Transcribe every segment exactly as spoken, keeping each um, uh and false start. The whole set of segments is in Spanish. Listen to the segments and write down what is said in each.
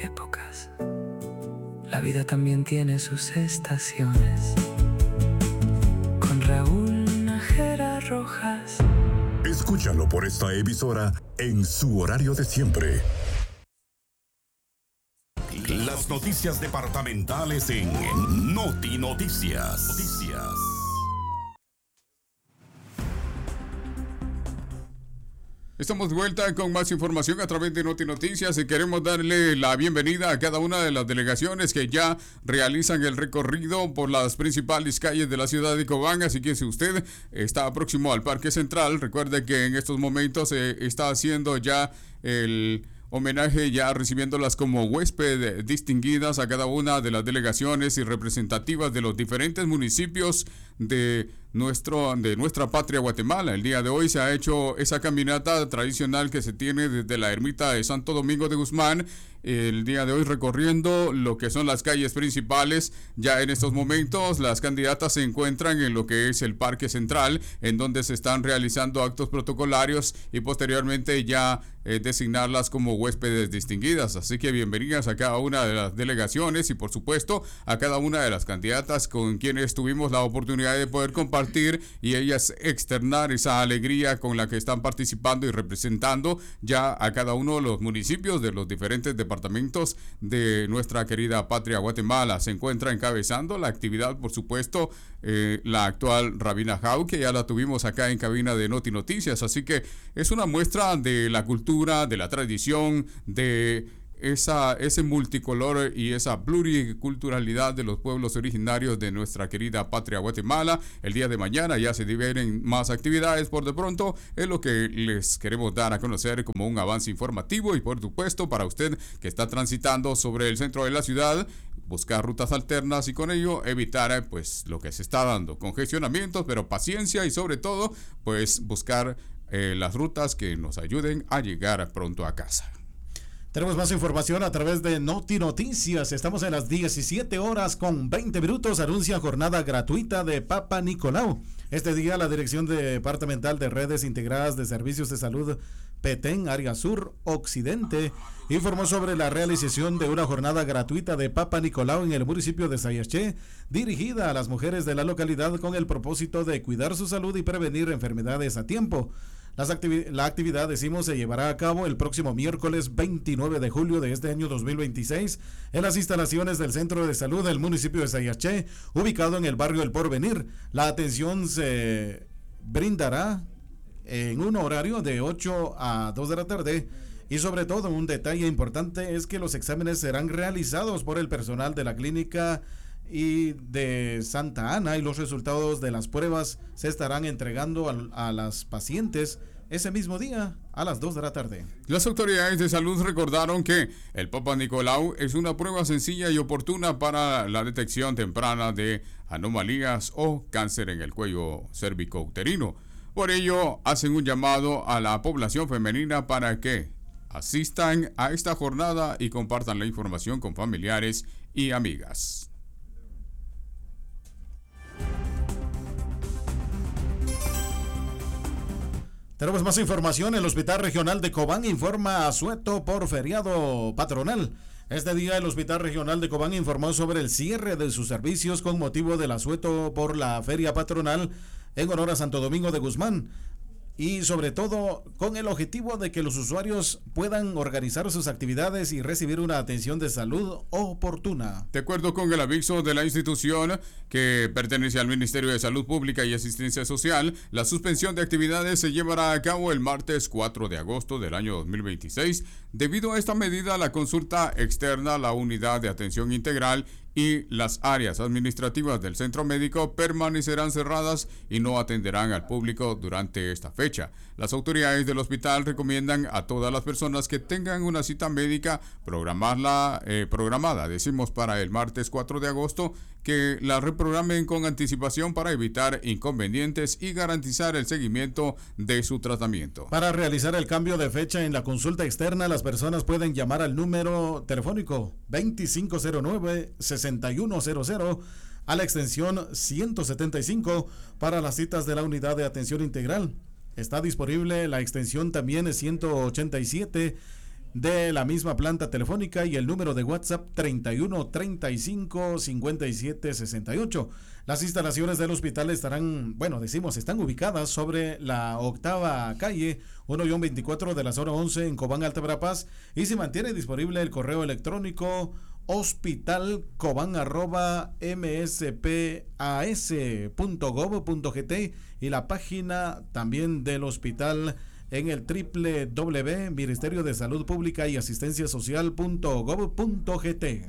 épocas. La vida también tiene sus estaciones. Con Raúl Nájera Rojas. Escúchalo por esta emisora en su horario de siempre. Las noticias departamentales en Noti Noticias. Noticias. Estamos de vuelta con más información a través de Noti Noticias y queremos darle la bienvenida a cada una de las delegaciones que ya realizan el recorrido por las principales calles de la ciudad de Cobán. Así que si usted está próximo al Parque Central, recuerde que en estos momentos se eh, está haciendo ya el homenaje, ya recibiéndolas como huésped distinguidas a cada una de las delegaciones y representativas de los diferentes municipios de nuestro de nuestra patria Guatemala. El día de hoy se ha hecho esa caminata tradicional que se tiene desde la ermita de Santo Domingo de Guzmán. El día de hoy recorriendo lo que son las calles principales. Ya en estos momentos las candidatas se encuentran en lo que es el Parque Central, en donde se están realizando actos protocolarios y posteriormente ya eh, designarlas como huéspedes distinguidas. Así que bienvenidas a cada una de las delegaciones y por supuesto a cada una de las candidatas con quienes tuvimos la oportunidad de poder compartir y ellas externar esa alegría con la que están participando y representando ya a cada uno de los municipios de los diferentes departamentos de nuestra querida patria Guatemala. Se encuentra encabezando la actividad, por supuesto, eh, la actual Rabina Jau, que ya la tuvimos acá en cabina de Noti Noticias. Así que es una muestra de la cultura, de la tradición, de Esa, ese multicolor y esa pluriculturalidad de los pueblos originarios de nuestra querida patria Guatemala. El día de mañana ya se vienen más actividades. Por de pronto es lo que les queremos dar a conocer como un avance informativo y por supuesto para usted que está transitando sobre el centro de la ciudad, buscar rutas alternas y con ello evitar pues lo que se está dando, congestionamientos, pero paciencia y sobre todo pues buscar eh, las rutas que nos ayuden a llegar pronto a casa. Tenemos más información a través de Noti Noticias. Estamos en las diecisiete horas con veinte minutos. Anuncia jornada gratuita de Papa Nicolau. Este día la Dirección Departamental de Redes Integradas de Servicios de Salud Petén, Área Sur Occidente, informó sobre la realización de una jornada gratuita de Papa Nicolau en el municipio de Sayaché, dirigida a las mujeres de la localidad con el propósito de cuidar su salud y prevenir enfermedades a tiempo. Las activi- la actividad, decimos, se llevará a cabo el próximo miércoles veintinueve de julio de este año dos mil veintiséis en las instalaciones del Centro de Salud del municipio de Sayaché, ubicado en el barrio El Porvenir. La atención se brindará en un horario de ocho a dos de la tarde y sobre todo un detalle importante es que los exámenes serán realizados por el personal de la clínica y de Santa Ana y los resultados de las pruebas se estarán entregando a, a las pacientes ese mismo día a las dos de la tarde. Las autoridades de salud recordaron que el Papa Nicolau es una prueba sencilla y oportuna para la detección temprana de anomalías o cáncer en el cuello cérvico-uterino. Por ello, hacen un llamado a la población femenina para que asistan a esta jornada y compartan la información con familiares y amigas. Tenemos más información. El Hospital Regional de Cobán informa asueto por feriado patronal. Este día el Hospital Regional de Cobán informó sobre el cierre de sus servicios con motivo del asueto por la feria patronal en honor a Santo Domingo de Guzmán. Y sobre todo con el objetivo de que los usuarios puedan organizar sus actividades y recibir una atención de salud oportuna. De acuerdo con el aviso de la institución que pertenece al Ministerio de Salud Pública y Asistencia Social, la suspensión de actividades se llevará a cabo el martes cuatro de agosto del año dos mil veintiséis. Debido a esta medida, la consulta externa, la unidad de atención integral y las áreas administrativas del centro médico permanecerán cerradas y no atenderán al público durante esta fecha. Las autoridades del hospital recomiendan a todas las personas que tengan una cita médica programarla, eh, programada, decimos para el martes cuatro de agosto, que la reprogramen con anticipación para evitar inconvenientes y garantizar el seguimiento de su tratamiento. Para realizar el cambio de fecha en la consulta externa, las personas pueden llamar al número telefónico veinticinco cero nueve, sesenta y uno cero cero a la extensión ciento setenta y cinco para las citas de la unidad de atención integral. Está disponible la extensión también es ciento ochenta y siete de la misma planta telefónica y el número de WhatsApp treinta y uno, treinta y cinco, cincuenta y siete, sesenta y ocho. Las instalaciones del hospital estarán, bueno, decimos, están ubicadas sobre la octava calle uno veinticuatro de la zona once en Cobán, Alta Verapaz, y se mantiene disponible el correo electrónico hospitalcoban arroba mspas.gov.gt y la página también del hospital en el doble u doble u doble u punto ministerio de salud pública y asistencia social punto gov punto gt.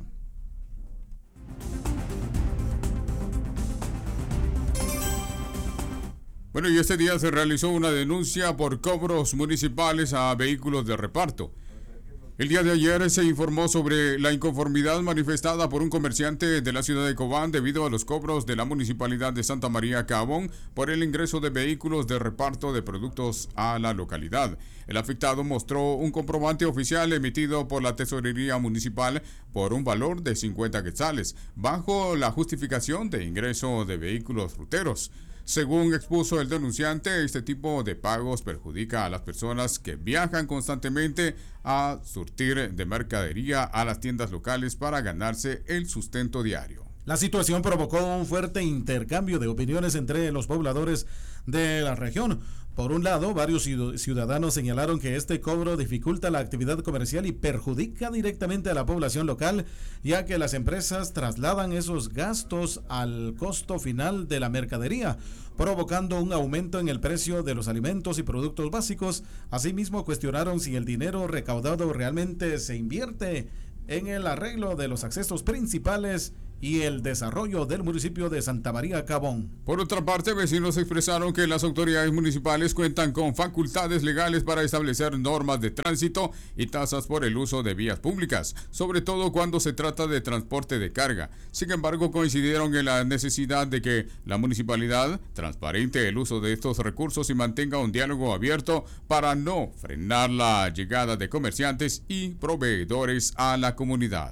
Bueno, y este día se realizó una denuncia por cobros municipales a vehículos de reparto. El día de ayer se informó sobre la inconformidad manifestada por un comerciante de la ciudad de Cobán debido a los cobros de la Municipalidad de Santa María Cabón por el ingreso de vehículos de reparto de productos a la localidad. El afectado mostró un comprobante oficial emitido por la Tesorería Municipal por un valor de cincuenta quetzales, bajo la justificación de ingreso de vehículos ruteros. Según expuso el denunciante, este tipo de pagos perjudica a las personas que viajan constantemente a surtir de mercadería a las tiendas locales para ganarse el sustento diario. La situación provocó un fuerte intercambio de opiniones entre los pobladores de la región. Por un lado, varios ciudadanos señalaron que este cobro dificulta la actividad comercial y perjudica directamente a la población local, ya que las empresas trasladan esos gastos al costo final de la mercadería, provocando un aumento en el precio de los alimentos y productos básicos. Asimismo, cuestionaron si el dinero recaudado realmente se invierte en el arreglo de los accesos principales y el desarrollo del municipio de Santa María Cabón. Por otra parte, vecinos expresaron que las autoridades municipales cuentan con facultades legales para establecer normas de tránsito y tasas por el uso de vías públicas, sobre todo cuando se trata de transporte de carga. Sin embargo, coincidieron en la necesidad de que la municipalidad transparente el uso de estos recursos y mantenga un diálogo abierto para no frenar la llegada de comerciantes y proveedores a la comunidad.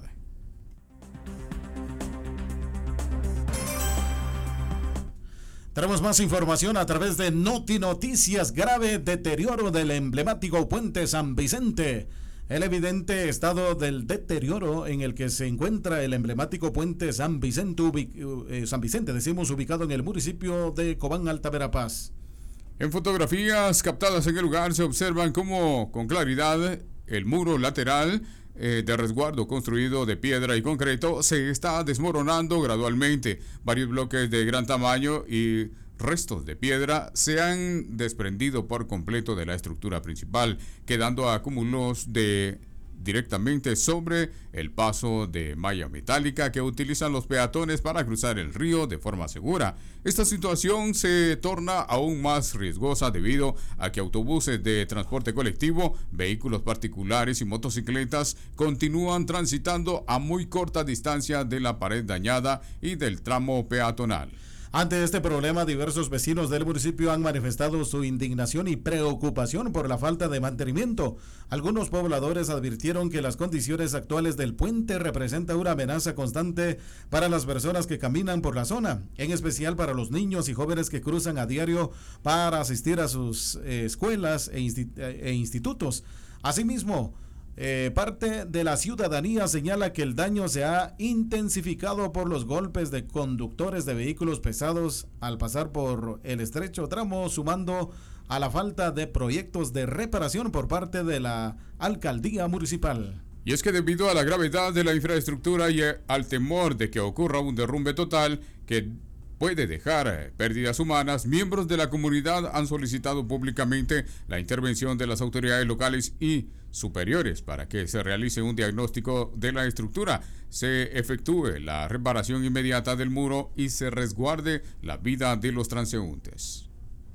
Tenemos más información a través de Noti Noticias. Grave deterioro del emblemático puente San Vicente. El evidente estado del deterioro en el que se encuentra el emblemático puente San Vicente, ubic- eh, San Vicente, decimos, ubicado en el municipio de Cobán, Alta Verapaz. En fotografías captadas en el lugar se observan cómo con claridad el muro lateral Eh, de resguardo construido de piedra y concreto se está desmoronando gradualmente. Varios bloques de gran tamaño y restos de piedra se han desprendido por completo de la estructura principal, quedando acúmulos de directamente sobre el paso de malla metálica que utilizan los peatones para cruzar el río de forma segura. Esta situación se torna aún más riesgosa debido a que autobuses de transporte colectivo, vehículos particulares y motocicletas continúan transitando a muy corta distancia de la pared dañada y del tramo peatonal. Ante este problema, diversos vecinos del municipio han manifestado su indignación y preocupación por la falta de mantenimiento. Algunos pobladores advirtieron que las condiciones actuales del puente representan una amenaza constante para las personas que caminan por la zona, en especial para los niños y jóvenes que cruzan a diario para asistir a sus eh, escuelas e, instit- e institutos. Asimismo, Eh, parte de la ciudadanía señala que el daño se ha intensificado por los golpes de conductores de vehículos pesados al pasar por el estrecho tramo, sumando a la falta de proyectos de reparación por parte de la alcaldía municipal. Y es que debido a la gravedad de la infraestructura y al temor de que ocurra un derrumbe total que puede dejar pérdidas humanas, miembros de la comunidad han solicitado públicamente la intervención de las autoridades locales y superiores para que se realice un diagnóstico de la estructura, se efectúe la reparación inmediata del muro y se resguarde la vida de los transeúntes.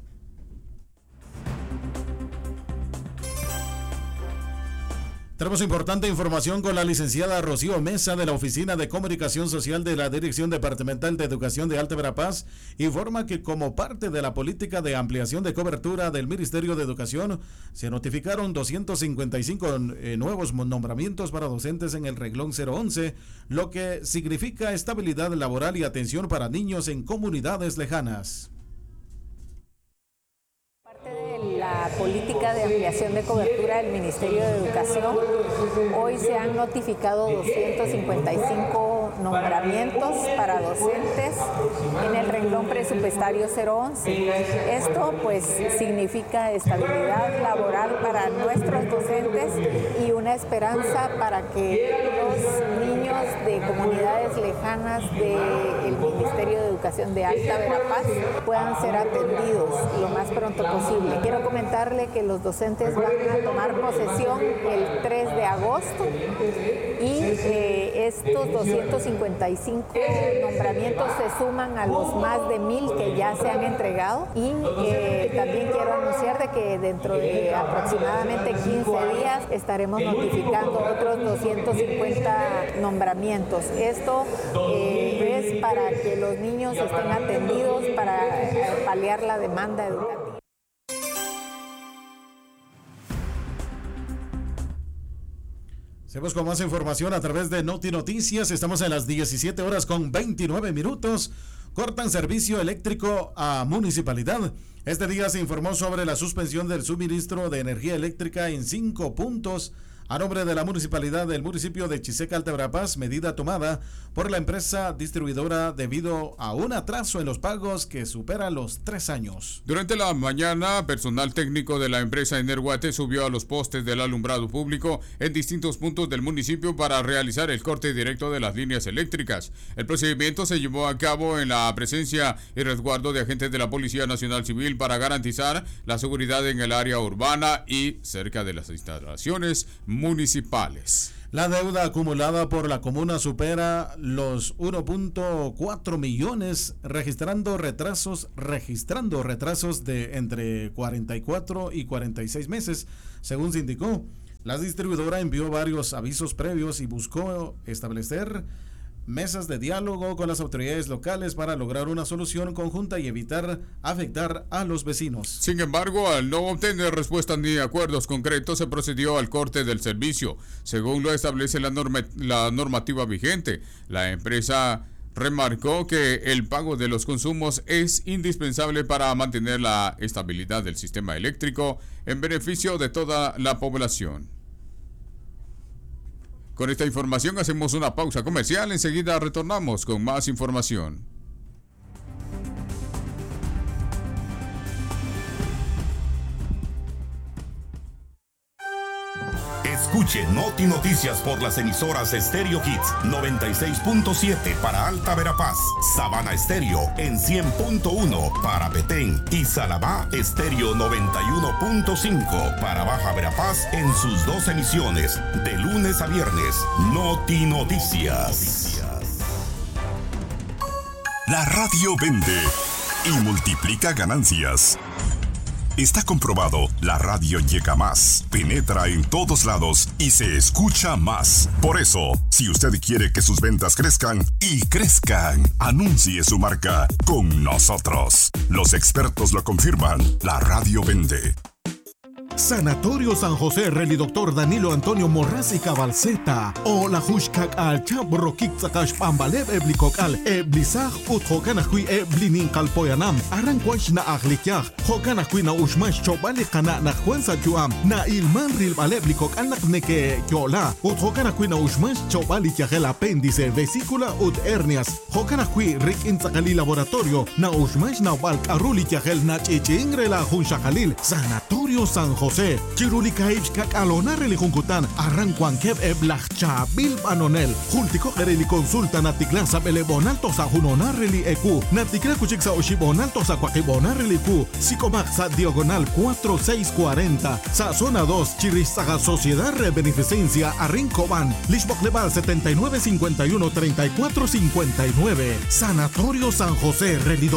Tenemos importante información con la licenciada Rocío Mesa de la Oficina de Comunicación Social de la Dirección Departamental de Educación de Alta Verapaz. Informa que como parte de la política de ampliación de cobertura del Ministerio de Educación, se notificaron doscientos cincuenta y cinco eh, nuevos nombramientos para docentes en el renglón cero once, lo que significa estabilidad laboral y atención para niños en comunidades lejanas. Parte de la la política de ampliación de cobertura del Ministerio de Educación, hoy se han notificado doscientos cincuenta y cinco nombramientos para docentes en el renglón presupuestario cero once. Esto pues significa estabilidad laboral para nuestros docentes y una esperanza para que los niños de comunidades lejanas del Ministerio de Educación de Alta Verapaz puedan ser atendidos lo más pronto posible. Quiero comentarle que los docentes van a tomar posesión el tres de agosto y eh, estos doscientos cincuenta y cinco nombramientos se suman a los más de mil que ya se han entregado y eh, también quiero anunciar de que dentro de aproximadamente quince días estaremos notificando otros doscientos cincuenta nombramientos. Esto eh, es para que los niños estén atendidos, para eh, paliar la demanda educativa. Seguimos con más información a través de Noti Noticias. Estamos en las diecisiete horas con veintinueve minutos. Cortan servicio eléctrico a municipalidad. Este día se informó sobre la suspensión del suministro de energía eléctrica en cinco puntos a nombre de la municipalidad del municipio de Chiseca, Alta Verapaz, medida tomada por la empresa distribuidora debido a un atraso en los pagos que supera los tres años. Durante la mañana, personal técnico de la empresa Energuate subió a los postes del alumbrado público en distintos puntos del municipio para realizar el corte directo de las líneas eléctricas. El procedimiento se llevó a cabo en la presencia y resguardo de agentes de la Policía Nacional Civil para garantizar la seguridad en el área urbana y cerca de las instalaciones municipales. La deuda acumulada por la comuna supera los uno punto cuatro millones, registrando retrasos, registrando retrasos de entre cuarenta y cuatro y cuarenta y seis meses, según se indicó. La distribuidora envió varios avisos previos y buscó establecer mesas de diálogo con las autoridades locales para lograr una solución conjunta y evitar afectar a los vecinos. Sin embargo, al no obtener respuestas ni acuerdos concretos, se procedió al corte del servicio, según lo establece la, norma, la normativa vigente. La empresa remarcó que el pago de los consumos es indispensable para mantener la estabilidad del sistema eléctrico en beneficio de toda la población. Con esta información hacemos una pausa comercial, enseguida retornamos con más información. Escuche Noti Noticias por las emisoras Stereo Hits noventa y seis punto siete para Alta Verapaz, Sabana Estéreo en cien punto uno para Petén y Salabá Estéreo noventa y uno punto cinco para Baja Verapaz en sus dos emisiones de lunes a viernes. Noti Noticias. La radio vende y multiplica ganancias. Está comprobado, la radio llega más, penetra en todos lados y se escucha más. Por eso, si usted quiere que sus ventas crezcan y crezcan, anuncie su marca con nosotros. Los expertos lo confirman, la radio vende. Sanatorio San José, Reli Doctor Danilo Antonio Morraz y Cabalceta. O la Hushkak al Chabro Kikzakash Pambalev Eblikok al Eblisaj Ut Hokanakui Eblinin Kalpoyanam. Arranquash na Ahlikyaj. Hokanakui na Ushmash Chobalikana na Juanza Juam. Na Ilman Ril Baleblikok Anakneke Yola. Ut Hokanakui na Ushmash Chobalikaj el apéndice, vesícula ut hernias. Hokanakui Rik Inzakali Laboratorio. Na Ushmash na Balk Arulikaj el Nach Echingre la Hunshakalil. Sanatorio San José. José, Chirulika Ipskak Alona Relijunkután, Arranquan Kev Eblachcha Bil Banonel, Jultico Ereli Consulta Natiklasa Belebonalto sa Junona Reli Eku, Natikla Kuchiksa Oshibonalto sa Kwakibona Reliku, Psicomaxa Diagonal cuatro seis cuarenta, sa Zona dos, Chirizaga Sociedad de Beneficencia Arrincoban, Lishbok Leval setenta y nueve cincuenta y uno treinta y cuatro cincuenta y nueve, Sanatorio San José, Reli